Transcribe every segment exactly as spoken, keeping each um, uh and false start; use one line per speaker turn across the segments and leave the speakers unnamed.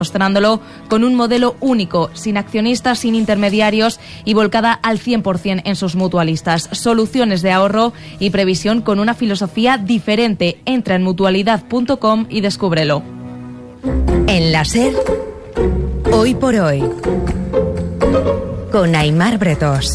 mostrándolo con un modelo único, sin accionistas, sin intermediarios y volcada al cien por ciento en sus mutualistas. Soluciones de ahorro y previsión con una filosofía diferente. Entra en mutualidad punto com y descúbrelo.
En la SER, hoy por hoy, con Aimar Bretós.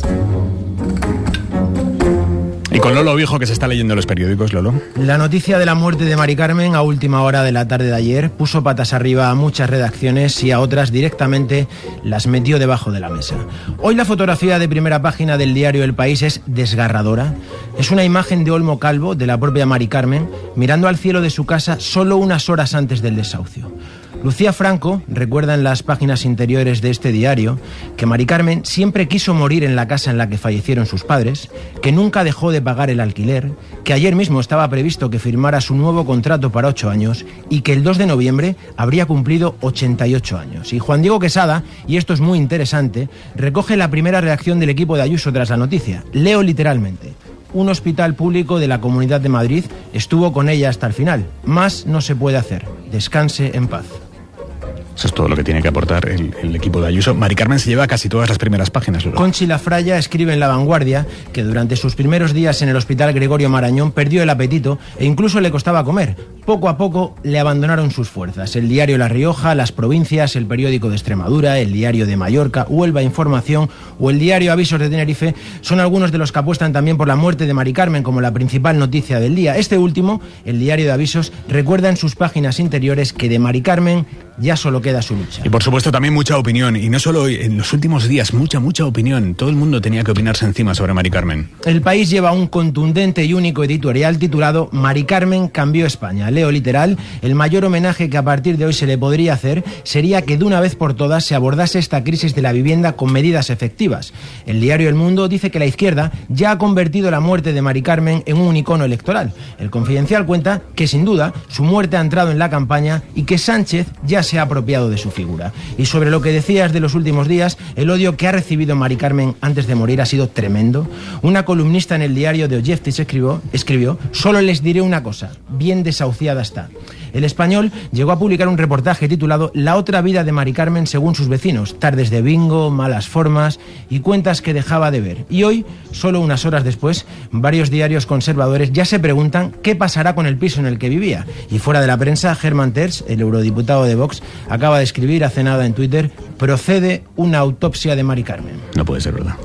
Y con Lolo Viejo, que se está leyendo los periódicos, Lolo.
La noticia de la muerte de Mari Carmen a última hora de la tarde de ayer puso patas arriba a muchas redacciones y a otras directamente las metió debajo de la mesa. Hoy la fotografía de primera página del diario El País es desgarradora. Es una imagen de Olmo Calvo, de la propia Mari Carmen, mirando al cielo de su casa solo unas horas antes del desahucio. Lucía Franco recuerda en las páginas interiores de este diario que Mari Carmen siempre quiso morir en la casa en la que fallecieron sus padres, que nunca dejó de pagar el alquiler, que ayer mismo estaba previsto que firmara su nuevo contrato para ocho años y que el dos de noviembre habría cumplido ochenta y ocho años. Y Juan Diego Quesada, y esto es muy interesante, recoge la primera reacción del equipo de Ayuso tras la noticia. Leo literalmente: un hospital público de la Comunidad de Madrid estuvo con ella hasta el final. Más no se puede hacer. Descanse en paz.
Eso es todo lo que tiene que aportar el, el equipo de Ayuso. Mari Carmen se lleva casi todas las primeras páginas, Lolo.
Conchi Lafraya escribe en La Vanguardia que durante sus primeros días en el Hospital Gregorio Marañón perdió el apetito e incluso le costaba comer. Poco a poco le abandonaron sus fuerzas. El diario La Rioja, Las Provincias, el periódico de Extremadura, el diario de Mallorca, Huelva Información o el diario Avisos de Tenerife son algunos de los que apuestan también por la muerte de Mari Carmen como la principal noticia del día. Este último, el diario de Avisos, recuerda en sus páginas interiores que de Mari Carmen ya solo queda su lucha.
Y por supuesto también mucha opinión, y no solo hoy, en los últimos días, mucha, mucha opinión. Todo el mundo tenía que opinarse encima sobre Mari Carmen.
El País lleva un contundente y único editorial titulado Mari Carmen cambió España. Leo literal: el mayor homenaje que a partir de hoy se le podría hacer sería que de una vez por todas se abordase esta crisis de la vivienda con medidas efectivas. El diario El Mundo dice que la izquierda ya ha convertido la muerte de Mari Carmen en un icono electoral. El Confidencial cuenta que sin duda su muerte ha entrado en la campaña y que Sánchez ya se ha apropiado de su figura. Y sobre lo que decías de los últimos días, el odio que ha recibido Mari Carmen antes de morir ha sido tremendo. Una columnista en el diario de Objectis escribió, escribió: solo les diré una cosa, bien desahuciada está. El Español llegó a publicar un reportaje titulado La otra vida de Mari Carmen según sus vecinos, tardes de bingo, malas formas y cuentas que dejaba de ver. Y hoy, solo unas horas después, varios diarios conservadores ya se preguntan qué pasará con el piso en el que vivía. Y fuera de la prensa, Germán Terç, el eurodiputado de Vox, acaba de escribir hace nada en Twitter: procede una autopsia de Mari Carmen.
No puede ser verdad.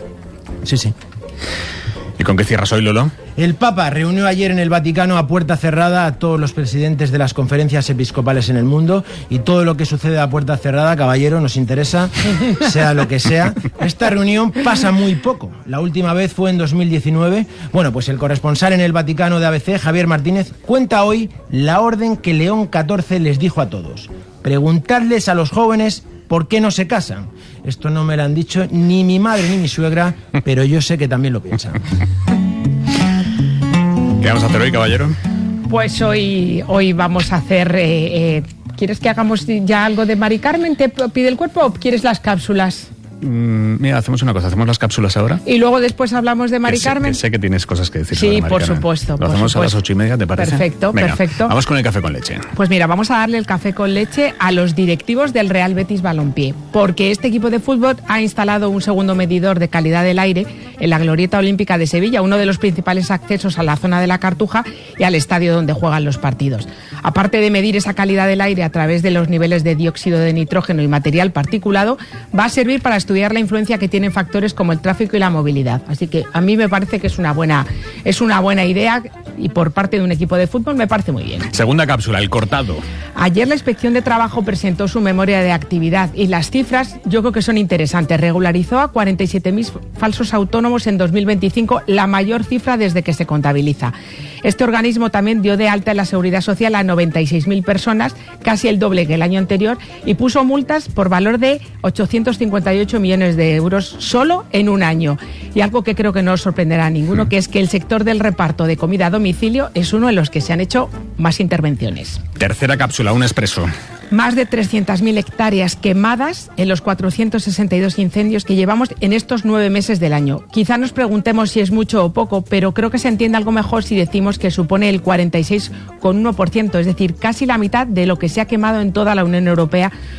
Sí, sí.
¿Y con qué cierras hoy, Lolo?
El Papa reunió ayer en el Vaticano a puerta cerrada a todos los presidentes de las conferencias episcopales en el mundo, y todo lo que sucede a puerta cerrada, caballero, nos interesa, sea lo que sea. Esta reunión pasa muy poco. La última vez fue en dos mil diecinueve. Bueno, pues el corresponsal en el Vaticano de A B C, Javier Martínez, cuenta hoy la orden que León catorce les dijo a todos: preguntadles a los jóvenes por qué no se casan. Esto no me lo han dicho ni mi madre ni mi suegra, pero yo sé que también lo piensan.
¿Qué vamos a hacer hoy, caballero?
Pues hoy, hoy vamos a hacer... Eh, eh, ¿Quieres que hagamos ya algo de Mari Carmen? ¿Te pide el cuerpo o quieres las cápsulas?
Mm, mira, hacemos una cosa, hacemos las cápsulas ahora.
Y luego después hablamos de Mari
que sé,
Carmen.
Que sé que tienes cosas que decir.
Sí,
sobre Mari
por
Carmen.
supuesto.
Lo
por
hacemos
supuesto.
a las ocho y media, ¿te parece?
Perfecto,
Venga,
perfecto.
Vamos con el café con leche.
Pues mira, vamos a darle el café con leche a los directivos del Real Betis Balompié, porque este equipo de fútbol ha instalado un segundo medidor de calidad del aire en la Glorieta Olímpica de Sevilla, uno de los principales accesos a la zona de la Cartuja y al estadio donde juegan los partidos. Aparte de medir esa calidad del aire a través de los niveles de dióxido de nitrógeno y material particulado, va a servir para estudiar la influencia que tienen factores como el tráfico y la movilidad. Así que a mí me parece que es una buena, es una buena idea, y por parte de un equipo de fútbol me parece muy bien.
Segunda cápsula, el cortado.
Ayer la Inspección de Trabajo presentó su memoria de actividad y las cifras yo creo que son interesantes. Regularizó a cuarenta y siete mil falsos autónomos en dos mil veinticinco, la mayor cifra desde que se contabiliza. Este organismo también dio de alta en la Seguridad Social a noventa y seis mil personas, casi el doble que el año anterior, y puso multas por valor de ochocientos cincuenta y ocho millones de euros solo en un año. Y algo que creo que no os sorprenderá a ninguno, que es que el sector del reparto de comida a domicilio es uno de los que se han hecho más intervenciones.
Tercera cápsula, un expreso.
Más de trescientas mil hectáreas quemadas en los cuatrocientos sesenta y dos incendios que llevamos en estos nueve meses del año. Quizá nos preguntemos si es mucho o poco, pero creo que se entiende algo mejor si decimos que supone el cuarenta y seis coma uno por ciento, es decir, casi la mitad de lo que se ha quemado en toda la Unión Europea